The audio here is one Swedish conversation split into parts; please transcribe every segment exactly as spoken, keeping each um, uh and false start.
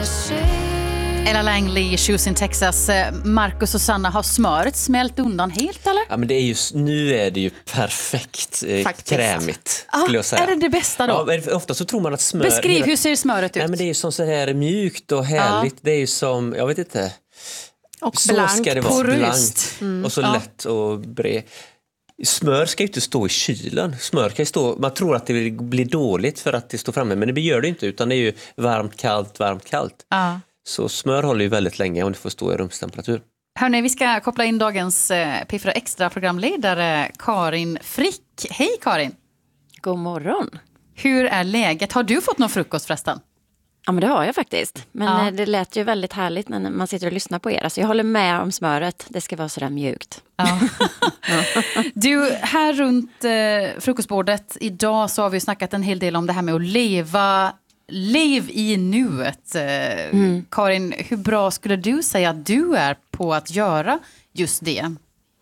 Ella Langley, Shoes in Texas. Marcus och Sanna, har smöret smält undan helt eller? Ja, men det är ju, nu är det ju perfekt eh, krämigt ah, skulle jag säga. Är det det bästa då? Ja, men ofta så tror man att smör... Beskriv, hela... hur ser smöret ut? Nej, men det är ju som så här mjukt och härligt. Ja. Det är ju som, jag vet inte. Och så blankt, ska det vara. poröst. Mm. Och så ja. lätt och bred. Smör ska ju inte stå i kylen. Smör kan ju stå, man tror att det blir dåligt för att det står framme, men det gör det inte, utan det är ju varmt, kallt, varmt, kallt. Ja. Så smör håller ju väldigt länge om det får stå i rumstemperatur. Hörrni, vi ska koppla in dagens eh, P fyra Extra programledare Karin Frick. Hej Karin! God morgon! Hur är läget? Har du fått någon frukost förresten? Ja, men det har jag faktiskt. Men ja. det lät ju väldigt härligt när man sitter och lyssnar på er. Alltså jag håller med om smöret. Det ska vara sådär mjukt. Ja. Du, här runt eh, frukostbordet idag så har vi snackat en hel del om det här med att leva liv i nuet. Eh, mm. Karin, hur bra skulle du säga att du är på att göra just det?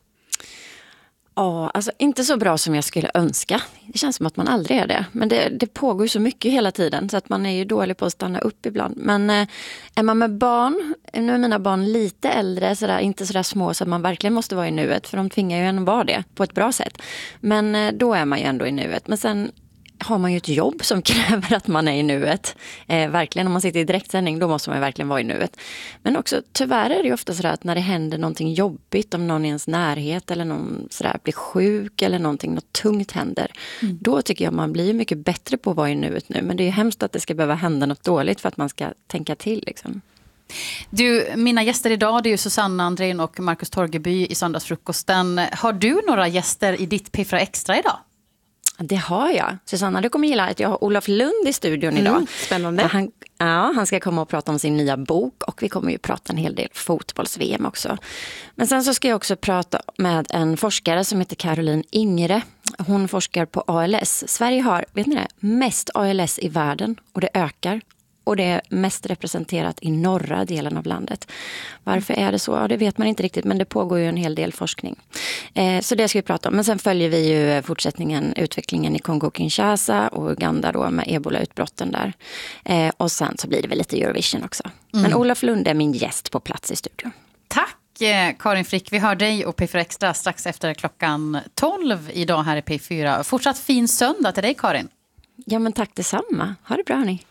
Ja, alltså inte så bra som jag skulle önska. Det känns som att man aldrig är det. Men det, det pågår ju så mycket hela tiden så att man är ju dålig på att stanna upp ibland. Men eh, är man med barn, nu är mina barn lite äldre, sådär, inte sådär små så att man verkligen måste vara i nuet. För de tvingar ju en att vara det på ett bra sätt. Men eh, då är man ju ändå i nuet. Men sen har man ju ett jobb som kräver att man är i nuet. Eh, verkligen, om man sitter i direktsändning, då måste man ju verkligen vara i nuet. Men också, tyvärr är det ju ofta sådär att när det händer någonting jobbigt, om någon i ens närhet eller någon sådär blir sjuk eller någonting, något tungt händer, mm. då tycker jag man blir mycket bättre på att vara i nuet nu. Men det är ju hemskt att det ska behöva hända något dåligt för att man ska tänka till liksom. Du, mina gäster idag, det är ju Susanna Andrén och Marcus Torgeby i Söndagsfrukosten. Har du några gäster i ditt P fyra Extra idag? Det har jag. Susanna, du kommer gilla att jag har Olof Lund i studion idag. Mm, spännande. Han, ja, han ska komma och prata om sin nya bok och vi kommer ju prata en hel del fotbolls-V M också. Men sen så ska jag också prata med en forskare som heter Caroline Ingre. Hon forskar på A L S. Sverige har, vet ni det, mest A L S i världen och det ökar. Och det är mest representerat i norra delen av landet. Varför är det så? Ja, det vet man inte riktigt, men det pågår ju en hel del forskning. Eh, så det ska vi prata om. Men sen följer vi ju fortsättningen, utvecklingen i Kongo-Kinshasa och Uganda då med ebola-utbrotten där. Eh, och sen så blir det väl lite Eurovision också. Mm. Men Olof Lund är min gäst på plats i studion. Tack eh, Karin Frick. Vi hör dig och P fyra Extra strax efter klockan tolv idag här i P fyra. Fortsatt fin söndag till dig Karin. Ja, men tack detsamma. Ha det bra ni.